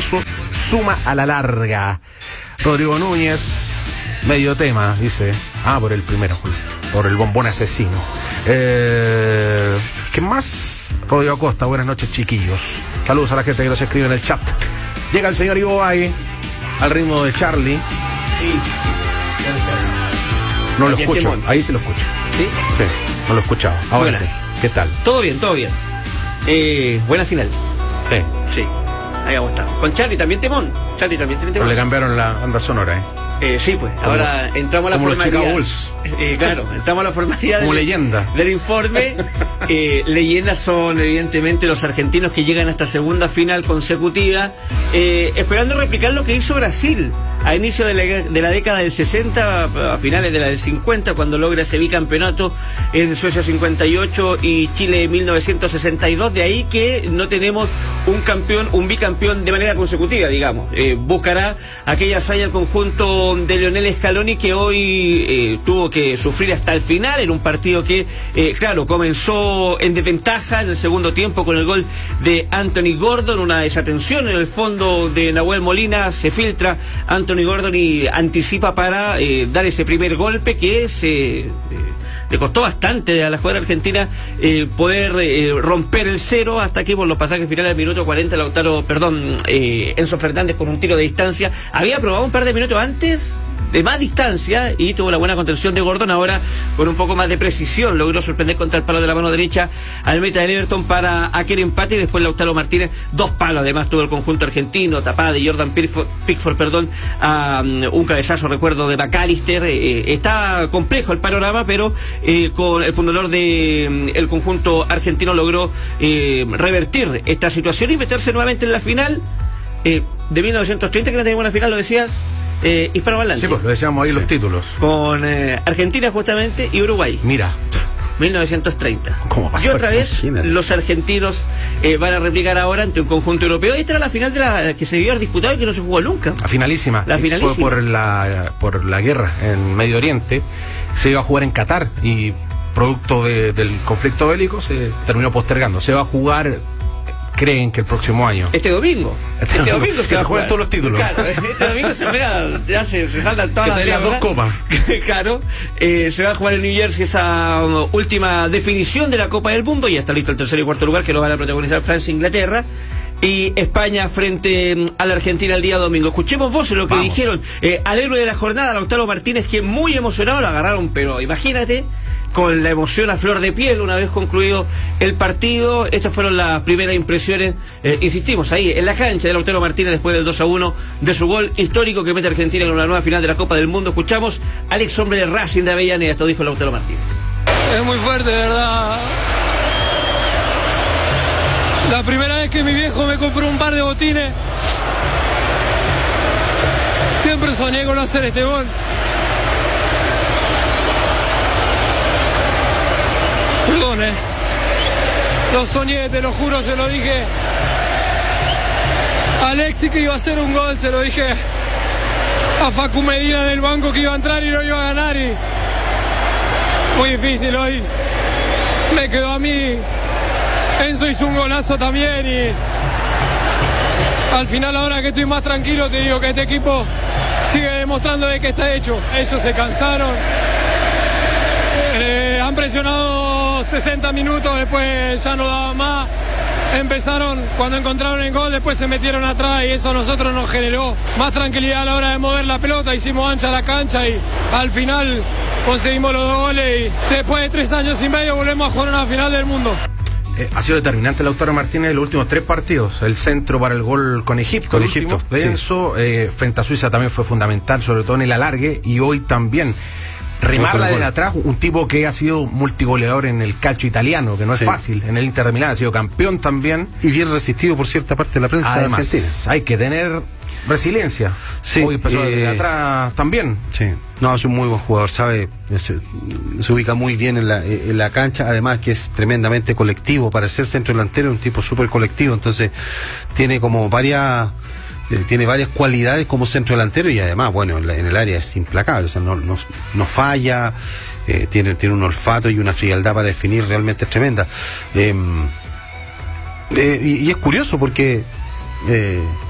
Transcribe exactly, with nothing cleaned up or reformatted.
su, suma a la larga. Rodrigo Núñez, medio tema, dice. Ah, por el primero, por el bombón asesino. Eh, ¿Qué más? Rodrigo Acosta, buenas noches, chiquillos. Saludos a la gente que nos escribe en el chat. Llega el señor Ivo Valle, al ritmo de Charlie. No lo escucho, ahí sí lo escucho. ¿Sí? Sí, no lo he escuchado. Ahora Buenas. sí. ¿Qué tal? Todo bien, todo bien. Eh, buena final. Sí. Sí. Ahí vamos a estar. Con Charlie también temón. Charlie también tiene Pero temón. le cambiaron la banda sonora, ¿eh? Eh, sí, pues. Como- Ahora entramos a la como los formalidad. Chicago Bulls. Eh, claro, entramos a la formalidad Como del, leyenda. del informe. Eh, leyendas son, evidentemente, los argentinos que llegan a esta segunda final consecutiva, eh, esperando replicar lo que hizo Brasil a inicio de la, de la década del sesenta, a finales de la del cincuenta, cuando logra ese bicampeonato en Suecia cincuenta y ocho y Chile mil novecientos sesenta y dos. De ahí que no tenemos un campeón, un bicampeón de manera consecutiva, digamos. Eh, buscará aquella hazaña el conjunto de Lionel Scaloni, que hoy eh, tuvo que sufrir hasta el final en un partido que, eh, claro, comenzó en desventaja en el segundo tiempo con el gol de Anthony Gordon, una desatención en el fondo de Nahuel Molina, se filtra Anthony Gordon y anticipa para eh, dar ese primer golpe que se... Eh, le costó bastante a la jugadora argentina eh, poder eh, romper el cero, hasta que por los pasajes finales del minuto cuarenta, Lautaro, perdón, eh, Enzo Fernández con un tiro de distancia. Había probado un par de minutos antes de más distancia y tuvo la buena contención de Gordon. Ahora con un poco más de precisión logró sorprender contra el palo de la mano derecha al meta del Everton para aquel empate, y después Lautaro Martínez, dos palos además tuvo el conjunto argentino, tapada de Jordan Pickford, Pickford perdón, a um, un cabezazo, recuerdo, de McAllister. Eh, está complejo el panorama, pero eh, con el pundolor de um, el conjunto argentino logró eh, revertir esta situación y meterse nuevamente en la final eh, de mil novecientos treinta, que no teníamos una final, lo decía Eh, hispanohablante. Sí, pues lo decíamos ahí, sí, los títulos. Con eh, Argentina justamente y Uruguay. Mira. mil novecientos treinta. ¿Cómo pasa? Y otra vez Imagínate. los argentinos eh, van a replicar ahora ante un conjunto europeo. Esta era la final de la que se debió haber disputado y que no se jugó nunca. La finalísima. La finalísima. Fue por la, por la guerra en Medio Oriente. Se iba a jugar en Qatar y producto de, del conflicto bélico se terminó postergando. Se va a jugar, creen que el próximo año. Este domingo. Este, este domingo se, se juegan todos los títulos. Claro, este domingo se juega, ya se, se saltan todas que las, las dos copas. Claro, eh, se va a jugar en New Jersey esa um, última definición de la Copa del Mundo. Ya está listo el tercer y cuarto lugar, que lo van a protagonizar Francia e Inglaterra. Y España frente um, a la Argentina el día domingo. Escuchemos voces lo que Vamos. dijeron eh, al héroe de la jornada, Lautaro Martínez, que muy emocionado lo agarraron, pero imagínate, con la emoción a flor de piel una vez concluido el partido. Estas fueron las primeras impresiones, eh, insistimos, ahí en la cancha de Lautaro Martínez después del dos a uno de su gol histórico que mete a Argentina en una nueva final de la Copa del Mundo. Escuchamos al ex hombre de Racing de Avellaneda, esto dijo Lautaro Martínez. Es muy fuerte, de verdad. La primera vez que mi viejo me compró un par de botines, siempre soñé con hacer este gol. Perdón, eh. Lo soñé, te lo juro, se lo dije a Alexis que iba a hacer un gol, se lo dije a Facu Medina en el banco que iba a entrar y no iba a ganar. Y muy difícil hoy. Me quedó a mí. Enzo hizo un golazo también y al final, ahora que estoy más tranquilo, te digo que este equipo sigue demostrando de que está hecho. Ellos se cansaron. Eh, han presionado sesenta minutos, después ya no daban más. Empezaron cuando encontraron el gol, después se metieron atrás y eso a nosotros nos generó más tranquilidad a la hora de mover la pelota. Hicimos ancha la cancha y al final conseguimos los dos goles y después de tres años y medio volvemos a jugar una final del mundo. Eh, ha sido determinante Lautaro Martínez en los últimos tres partidos. El centro para el gol con Egipto, con el Egipto, último, de Enzo, sí. eh, frente a Suiza también fue fundamental, sobre todo en el alargue, y hoy también. Rimarla desde atrás, un tipo que ha sido multigoleador en el calcio italiano, que no es sí. fácil, en el Inter de Milán, ha sido campeón también. Y bien resistido por cierta parte de la prensa Además, argentina. Hay que tener resiliencia. Sí, hoy empezó eh, desde atrás también. Sí, no, es un muy buen jugador, sabe, se, se ubica muy bien en la, en la cancha, además que es tremendamente colectivo, para ser centro delantero, un tipo súper colectivo, entonces tiene como varias... Eh, tiene varias cualidades como centro delantero y además, bueno, en, la, en el área es implacable, o sea, no, no, no falla, eh, tiene, tiene un olfato y una frialdad para definir realmente tremenda. Eh, eh, y, y es curioso porque eh,